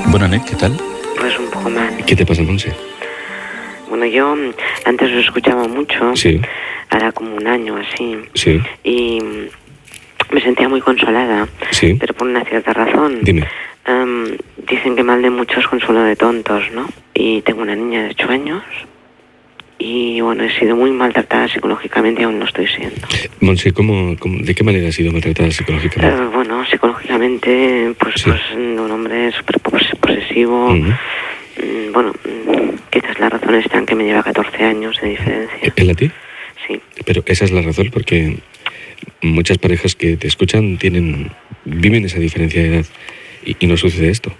Bueno, Anet, ¿qué tal? Pues un poco mal. ¿Qué te pasa, Monse? Bueno, yo antes lo escuchaba mucho, Sí, hará como un año así, sí, y me sentía muy consolada, sí. pero por una cierta razón. Dime. Dicen que mal de muchos consuelo de tontos, ¿no? Y tengo una niña de 8 años y, bueno, he sido muy maltratada psicológicamente y aún no estoy siendo. Monse, ¿de qué manera has sido maltratada psicológicamente? Bueno, psicológicamente, pues, Sí. pues un hombre súper posesivo. Ujú. Bueno, quizás la razón está en que me lleva 14 años de diferencia. ¿Él a ti? Sí. Pero esa es la razón, porque muchas parejas que te escuchan viven esa diferencia de edad y no sucede esto.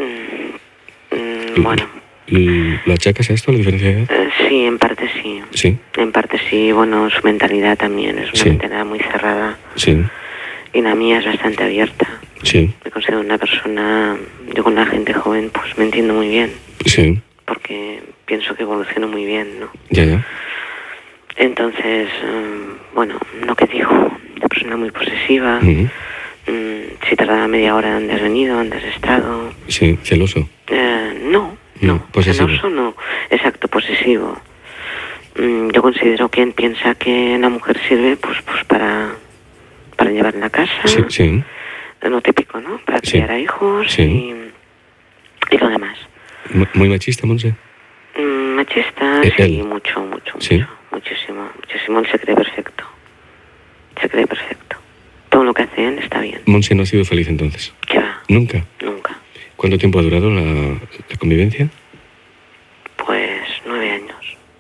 Bueno, ¿Lo achacas a esto, la diferencia de edad? sí, en parte sí. Sí, En parte sí, bueno, su mentalidad también es una Sí. mentalidad muy cerrada sí, y la mía es bastante abierta. sí, Me considero una persona, yo con la gente joven pues me entiendo muy bien, sí, porque pienso que evoluciono muy bien, ¿no? ya. Entonces, bueno, lo que digo, una persona muy posesiva, Ujú. si tardaba media hora donde has venido, donde has estado. Sí, celoso. No, posesivo. celoso no, exacto, posesivo. Yo considero que él piensa que la mujer sirve pues para llevar la casa, Sí, sí, lo típico, ¿no? Para Sí. criar a hijos Sí. y lo demás. Muy machista, Monse. Machista, Él. sí, mucho, Sí. muchísimo. Él se cree perfecto. Se cree perfecto. Todo lo que hace él está bien. Monse no ha sido feliz entonces. ¿Qué va? Nunca. Nunca. ¿Cuánto tiempo ha durado la convivencia? Pues 9 años.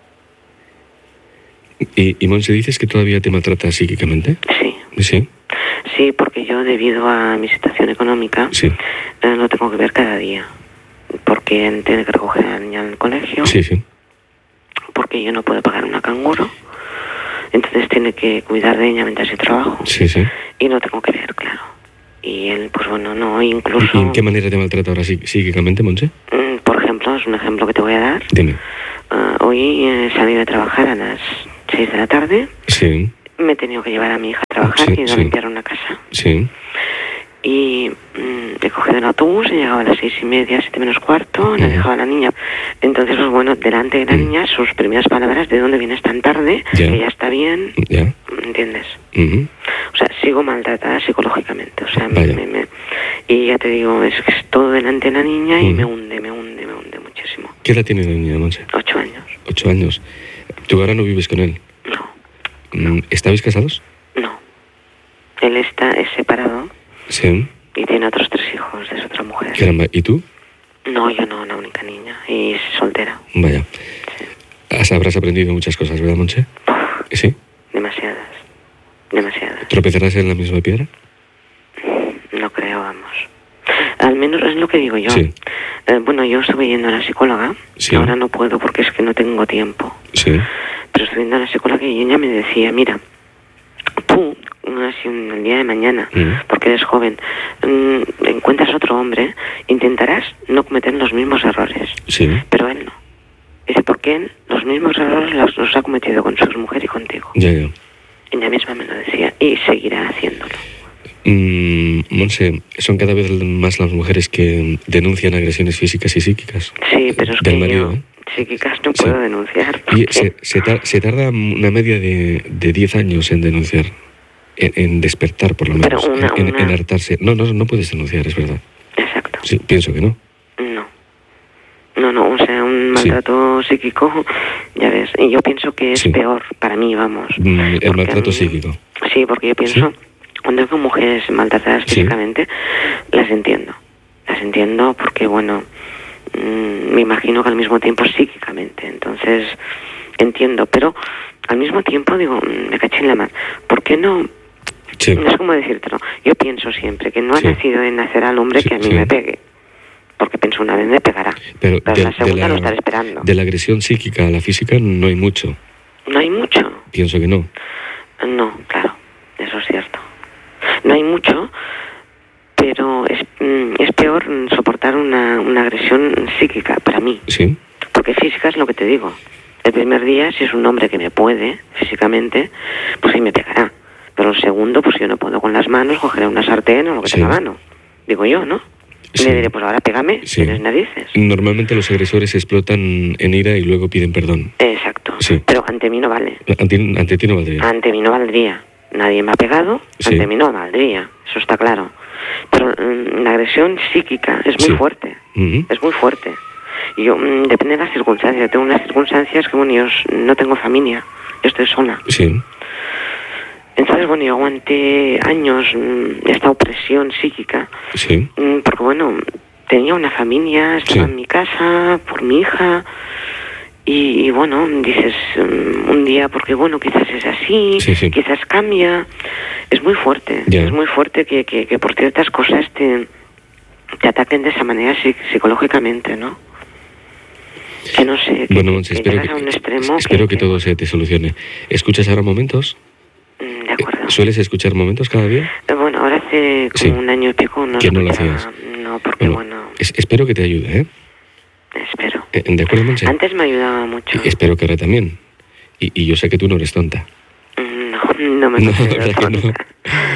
¿Y Monse, dices que todavía te maltrata psíquicamente? Sí. Sí, Sí, porque yo, debido a mi situación económica, sí, lo tengo que ver cada día. Porque él tiene que recoger a la niña en el colegio, sí, sí. porque yo no puedo pagar una canguro. Entonces tiene que cuidar de ella mientras yo trabajo. Sí, sí. Y lo tengo que ver, claro. Y él, pues bueno, no, ¿Y incluso... en qué manera te maltrata ahora psíquicamente, Monse? Por ejemplo, es un ejemplo que te voy a dar. Dime. Hoy salí de trabajar a las 6 de la tarde. Sí, Me he tenido que llevar a mi hija a trabajar Sí, y he ido a sí. limpiar una casa. sí, Y he cogido el autobús, he llegado a las 6:30, 7 menos cuarto, le he Ujú. dejado a la niña. Entonces, pues bueno, delante de la Mm. niña, sus primeras palabras, ¿de dónde vienes tan tarde? Ya. Que ya está bien, ya. ¿entiendes? Ujú. O sea, sigo maltratada psicológicamente, o sea, Vaya. y ya te digo, es que es todo delante de la niña y Ujú. me hunde muchísimo. ¿Qué edad tiene la niña, Monse? 8 años, 8 años. ¿Tú ahora no vives con él? no, ¿Estabais casados? no. Él es separado Sí. y tiene otros 3 hijos de su otra mujer. Caramba, ¿y tú? No, yo no, una única niña, y es soltera. Vaya. Habrás aprendido muchas cosas, ¿verdad, Monse? Sí. Demasiadas. ¿Tropezarás en la misma piedra? No creo, vamos. Al menos es lo que digo yo. Sí. Bueno, yo estuve yendo a la psicóloga. Sí. Ahora no puedo porque es que no tengo tiempo. Sí. Pero estuve yendo a la psicóloga y ella me decía, mira, tú, así el día de mañana, porque eres joven, encuentras otro hombre, intentarás no cometer los mismos errores. Sí. Pero él no. Dice, porque él los mismos errores los ha cometido con su mujer y contigo. Ya, ya. Ella misma me lo decía y seguirá haciéndolo. Monse, son cada vez más las mujeres que denuncian agresiones físicas y psíquicas. Sí, pero es del que marido, yo ¿eh? psíquicas no Sí. puedo denunciar. Y porque- se tarda una media de 10 años en denunciar, en despertar por lo Pero menos, una- en hartarse. No puedes denunciar, es verdad. Exacto. Sí, pienso que no. No, o sea, un maltrato psíquico, ya ves. Y yo pienso que es Sí. peor para mí, vamos. El Porque, maltrato psíquico. Sí, porque yo pienso, ¿Sí? cuando veo mujeres maltratadas Sí. físicamente, las entiendo. Las entiendo porque, bueno, me imagino que al mismo tiempo psíquicamente. Entonces, entiendo, pero al mismo tiempo digo, me caché en la mar. ¿Por qué no? Sí. No sé cómo decírtelo. Yo pienso siempre que no ha Sí. nacido de nacer al hombre Sí, que a mí sí. me pegue. Porque pienso, una vez me pegará. Pero la segunda lo estaré esperando. de la agresión psíquica a la física no hay mucho. No hay mucho. Pienso que no. No, claro, eso es cierto. No hay mucho, pero es peor soportar una agresión psíquica para mí. Sí. Porque física es lo que te digo. El primer día, si es un hombre que me puede físicamente, pues sí me pegará. Pero el segundo, pues yo no puedo con las manos, cogeré una sartén o lo que Sí. tenga a mano. Digo yo, ¿no? Sí. Le diré, pues ahora pégame, Sí. tienes narices. Normalmente los agresores explotan en ira y luego piden perdón. Exacto. Sí. Pero ante mí no vale. Ante ti no valdría. Ante mí no valdría. Nadie me ha pegado, Sí. ante mí no valdría. Eso está claro. Pero la agresión psíquica es muy Sí. fuerte. Ujú. Es muy fuerte. Y yo, depende de las circunstancias. Yo tengo unas circunstancias que, bueno, yo no tengo familia. Yo estoy sola. Sí. Entonces, bueno, yo aguanté años esta opresión psíquica. Sí. Porque, bueno, tenía una familia, estaba Sí. en mi casa por mi hija. Y bueno, dices un día, porque bueno, quizás es así, Sí, sí. quizás cambia. Es muy fuerte. Ya. Es muy fuerte que por ciertas cosas te ataquen de esa manera psicológicamente, ¿no? Que no sé, Bueno, que Montse, espero llegas a un extremo espero que todo se te solucione. ¿Escuchas ahora momentos? De acuerdo. ¿Sueles escuchar momentos cada día? Bueno, ahora hace como Sí. un año y pico no Que no lo escuchaba. hacías. No, porque Bueno, bueno, espero que te ayude, ¿eh? espero. ¿De acuerdo, Montse? Antes me ayudaba mucho. Espero que ahora también. Y yo sé que tú no eres tonta. No me No, considero ¿verdad que no? tonta.